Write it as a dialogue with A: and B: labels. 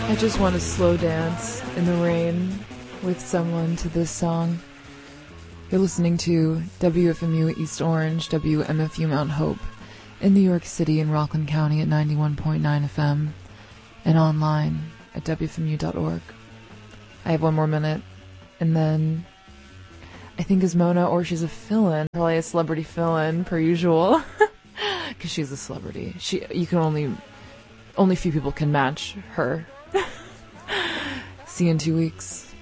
A: I just want to slow dance in the rain with someone to this song. You're listening to WFMU East Orange, WMFU Mount Hope in New York City and Rockland County at 91.9 FM and online at WFMU.org. I have one more minute, and then I think is Mona, or she's a fill-in, probably a celebrity fill-in per usual, because she's a celebrity. You can only few people can match her. See you in 2 weeks.